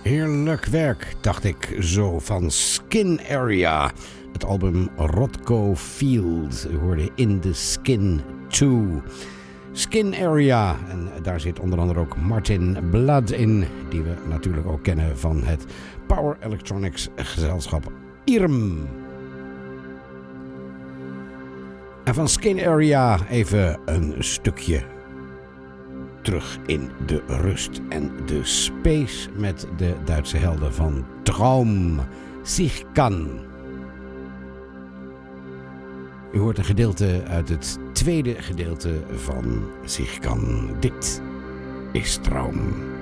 Heerlijk werk, dacht ik zo, van Skin Area. Het album Rothko Field. U hoorde In the Skin 2. Skin Area. En daar zit onder andere ook Martin Blood in. Die we natuurlijk ook kennen van het Power Electronics gezelschap IRM. En van Skin Area even een stukje terug in de rust en de space met de Duitse helden van Traum, Sich Kann. U hoort een gedeelte uit het tweede gedeelte van Sich Kann. Dit is Traum.